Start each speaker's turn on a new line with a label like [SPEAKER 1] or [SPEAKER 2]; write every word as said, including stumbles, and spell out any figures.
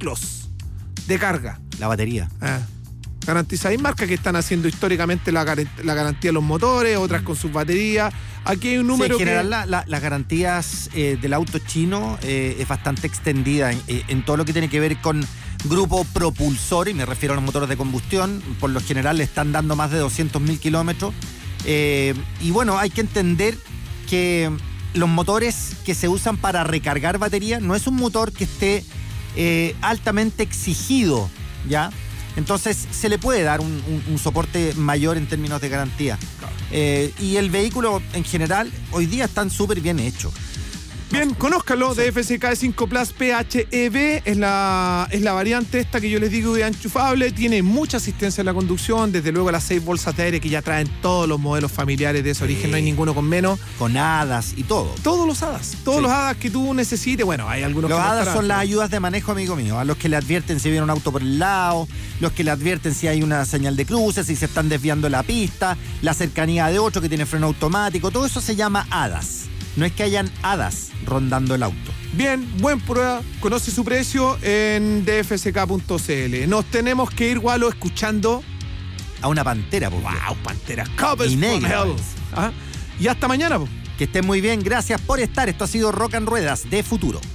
[SPEAKER 1] ciclos de carga.
[SPEAKER 2] La batería.
[SPEAKER 1] Ah. Garantiza. Hay marcas que están haciendo históricamente la, gar- la garantía de los motores, otras con sus baterías. Aquí hay un número
[SPEAKER 2] sí, en general
[SPEAKER 1] que...
[SPEAKER 2] la, la, las garantías eh, del auto chino eh, es bastante extendida en, en todo lo que tiene que ver con grupo propulsor, y me refiero a los motores de combustión. Por lo general le están dando más de doscientos mil kilómetros. Eh, y bueno, hay que entender que los motores que se usan para recargar batería no es un motor que esté eh, altamente exigido, ¿ya? Entonces se le puede dar un, un, un soporte mayor en términos de garantía. Eh, y el vehículo en general hoy día están súper bien hechos.
[SPEAKER 1] Bien, conózcalo, D F S K E cinco Plus P H E V, es la, es la variante esta que yo les digo de enchufable, tiene mucha asistencia en la conducción, desde luego las seis bolsas de aire que ya traen todos los modelos familiares de ese origen, sí. No hay ninguno con menos.
[SPEAKER 2] Con hadas y todo.
[SPEAKER 1] Todos los hadas, todos sí. los hadas que tú necesites, bueno, hay algunos
[SPEAKER 2] los
[SPEAKER 1] que
[SPEAKER 2] hadas
[SPEAKER 1] no estarán,
[SPEAKER 2] son
[SPEAKER 1] pero...
[SPEAKER 2] las ayudas de manejo, amigo mío, a los que le advierten si viene un auto por el lado, los que le advierten si hay una señal de cruce, si se están desviando la pista, la cercanía de otro que tiene freno automático, todo eso se llama hadas. No es que hayan hadas rondando el auto.
[SPEAKER 1] Bien, buen prueba. Conoce su precio en d f s k punto c l. Nos tenemos que ir, Walo, escuchando
[SPEAKER 2] a una pantera, po.
[SPEAKER 1] Wow, pantera. Cubs
[SPEAKER 2] y
[SPEAKER 1] from
[SPEAKER 2] negra.
[SPEAKER 1] hell. ¿Ah? Y hasta mañana, po.
[SPEAKER 2] Que estén muy bien. Gracias por estar. Esto ha sido Rock and Ruedas de Futuro.